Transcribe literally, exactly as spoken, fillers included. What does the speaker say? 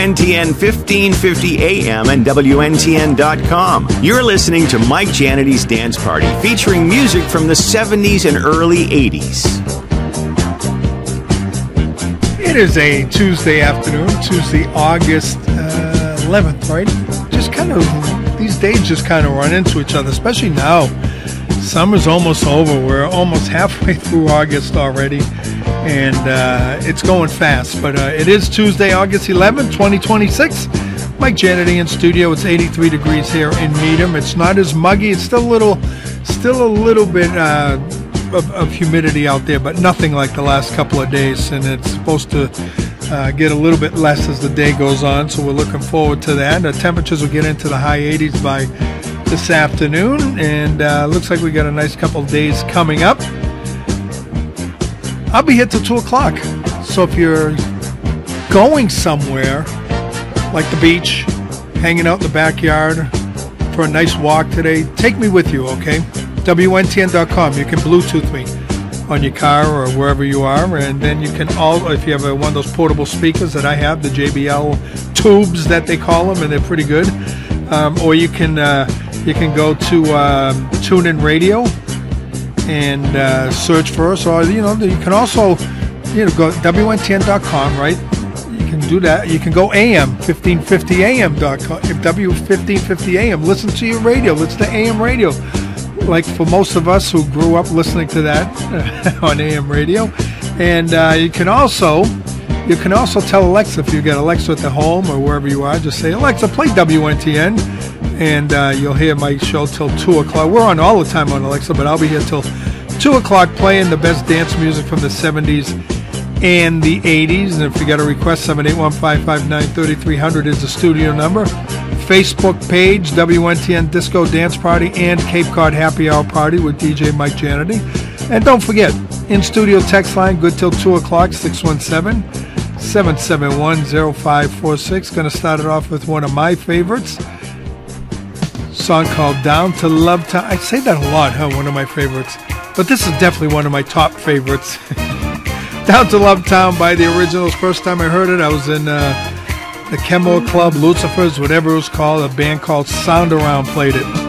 N T N fifteen fifty A M and W N T N dot com. You're listening to Mike Jannity's Dance Party, featuring music from the seventies and early eighties. It is a Tuesday afternoon, Tuesday, August uh, eleventh, right? Just kind of, these days just kind of run into each other, especially now. Summer's almost over. We're almost halfway through August already, and uh, it's going fast. But uh, it is Tuesday, August eleventh, twenty twenty-six. Mike Jannity in studio. It's eighty-three degrees here in Needham. It's not as muggy. It's still a little, still a little bit uh, of, of humidity out there, but nothing like the last couple of days. And it's supposed to uh, get a little bit less as the day goes on. So we're looking forward to that. The temperatures will get into the high eighties by this afternoon, and uh, looks like we got a nice couple of days coming up. I'll be here till two o'clock, so if you're going somewhere like the beach, hanging out in the backyard for a nice walk today, take me with you, okay? W N T N dot com. You can Bluetooth me on your car or wherever you are, and then you can all, if you have a, one of those portable speakers that I have, the J B L tubes that they call them, and they're pretty good, um, or you can uh, You can go to um, TuneIn Radio and uh, search for us, or you know you can also you know go W N T N dot com, right? You can do that. You can go A M fifteen fifty A M dot com, W fifteen fifty A M. Listen to your radio. Listen to A M radio. Like for most of us who grew up listening to that on A M radio, and uh, you can also you can also tell Alexa, if you got Alexa at the home or wherever you are, just say, Alexa, play W N T N. And uh, you'll hear my show till two o'clock. We're on all the time on Alexa, but I'll be here till two o'clock playing the best dance music from the seventies and the eighties. And if you got a request, seven eight one, five five nine, three three zero zero is the studio number. Facebook page, W N T N Disco Dance Party and Cape Cod Happy Hour Party with D J Mike Jannity. And don't forget, in-studio text line, good till two o'clock, six one seven, seven seven one, zero five four six. Going to start it off with one of my favorites. Song called Down to Love Town. I say that a lot, huh? One of my favorites. But this is definitely one of my top favorites. Down to Love Town by the Originals. First time I heard it, I was in uh, the Kenmore Club, Lucifer's, whatever it was called. A band called Sound Around played it.